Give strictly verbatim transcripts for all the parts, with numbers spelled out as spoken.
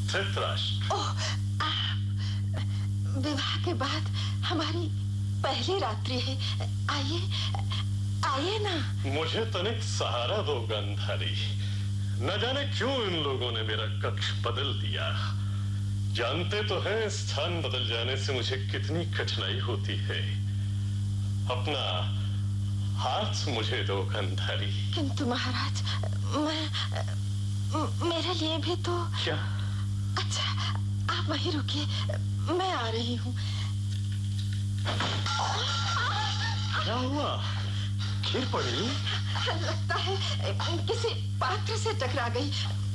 धृतराष्ट्र। ओह, आप विवाह के बाद हमारी पहली रात्रि है, आइए आइए ना। मुझे तनिक सहारा दो गांधारी। न जाने क्यों इन लोगों ने मेरा कक्ष बदल दिया। जानते तो हैं स्थान बदल जाने से मुझे कितनी कठिनाई होती है। अपना हाथ मुझे दो गांधारी। किंतु महाराज, मैं मेरे लिए भी तो। क्या? अच्छा, आप वहीं रुकिए, मैं आ रही हूँ। क्या हुआ? गिर पड़ी? लगता है किसी पात्र से टकरा गई।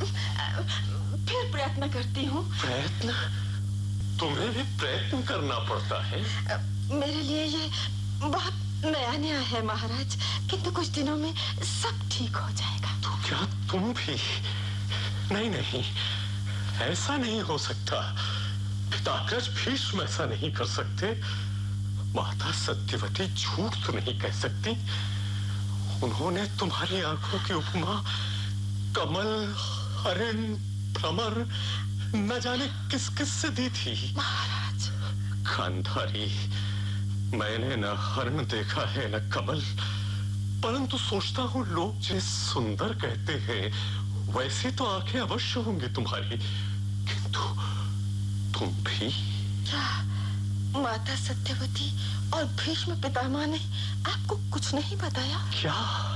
फिर प्रयत्न करती हूँ। प्रयत्न? तुम्हें भी प्रयत्न करना पड़ता है? मेरे लिए ये बहुत नया नया है महाराज, किंतु कुछ दिनों में सब ठीक हो जाएगा। तो क्या तुम भी? नहीं नहीं, ऐसा नहीं हो सकता। पिताग्रज भीष्म ऐसा नहीं कर सकते। माता सत्यवती झूठ तो नहीं कह सकती। उन्होंने तुम्हारी आंखों की उपमा कमल, हरिण, भ्रमर न जाने किस किस से दी थी। महाराज। गांधारी, मैंने न हरिण देखा है न कमल, परंतु सोचता हूँ लोग जिस सुंदर कहते हैं वैसी तो आंखें अवश्य होंगी तुम्हारी। किंतु तुम भी? क्या माता सत्यवती और भीष्म पितामह ने आपको कुछ नहीं बताया? क्या?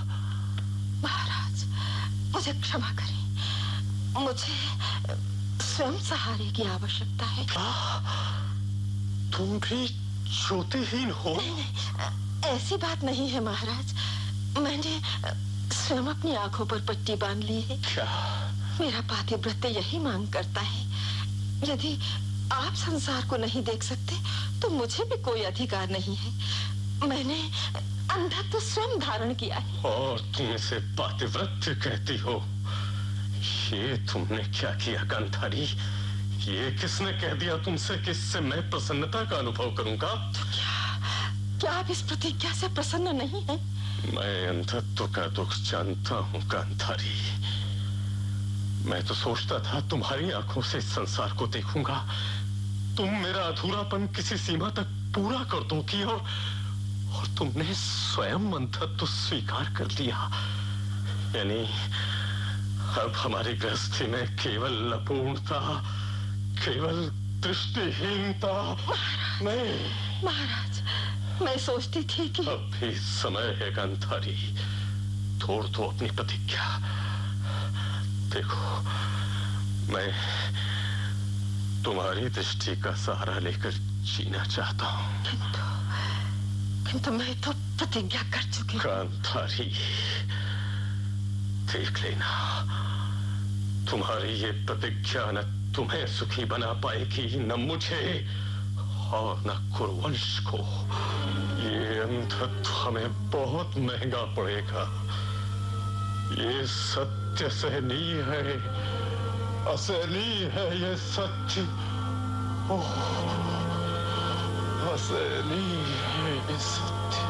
महाराज, मुझे क्षमा करें, मुझे स्वयं सहारे की आवश्यकता है। क्या? तुम भी ज्योतिहीन हो? नहीं नहीं, ऐसी बात नहीं है महाराज। मैंने स्वयं अपनी आंखों पर पट्टी बांध ली है। क्या? मेरा पातिव्रत्य यही मांग करता है। यदि आप संसार को नहीं देख सकते तो मुझे भी कोई अधिकार नहीं है। मैंने अंधत्व स्वयं धारण किया है। और तुम इसे पातिव्रत्य कहती हो? ये तुमने क्या किया गांधारी? ये किसने कह दिया तुमसे कि इससे मैं प्रसन्नता का अनुभव करूंगा? तो क्या क्या आप इस प्रतिज्ञा से प्रसन्न नहीं हैं? मैं अंधत्व का दुख जानता हूँ गांधारी। मैं तो सोचता था तुम्हारी आंखों से इस संसार को देखूंगा, तुम मेरा अधूरापन किसी सीमा तक पूरा कर दोगी, और और तुमने स्वयं अंधत्व स्वीकार कर लिया। यानी अब हमारी गृहस्थी में केवल अपूर्णता, केवल दृष्टिहीनता। नहीं महाराज, मैं सोचती थी कि अब भी समय है गांधारी, तोड़ दो अपनी प्रतिज्ञा। देखो, मैं तुम्हारी दृष्टि का सहारा लेकर जीना चाहता हूँ। किंतु किंतु मैं तो प्रतिज्ञा कर चुकी हूँ। गांधारी, देख लेना, तुम्हारी ये प्रतिज्ञा न तुम्हें सुखी बना पाएगी, न मुझे और न कुरुवंश को। ये अंधत्व हमें बहुत महंगा पड़ेगा। ये सत्य सहनीय है, असहनीय है ये सत्य। ओह, असहनीय है ये सत्य।